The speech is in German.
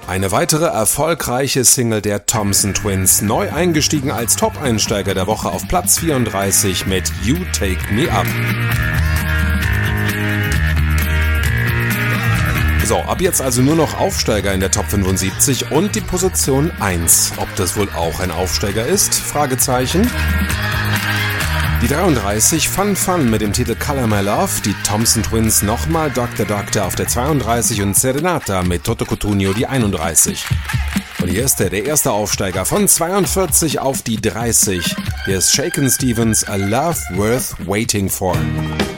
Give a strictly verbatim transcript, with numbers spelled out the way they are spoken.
Eine weitere erfolgreiche Single der Thompson Twins, neu eingestiegen als Top-Einsteiger der Woche auf Platz vierunddreißig mit You Take Me Up. So, ab jetzt also nur noch Aufsteiger in der Top fünfundsiebzig und die Position eins. Ob das wohl auch ein Aufsteiger ist? Fragezeichen. Die dreiunddreißig, Fun Fun mit dem Titel Color My Love, die Thompson Twins nochmal Doktor Doktor auf der zweiunddreißig und Serenata mit Toto Cutugno die einunddreißig. Und hier ist er, der erste Aufsteiger von zweiundvierzig auf die dreißig. Hier ist Shakin' Stevens, A Love Worth Waiting For.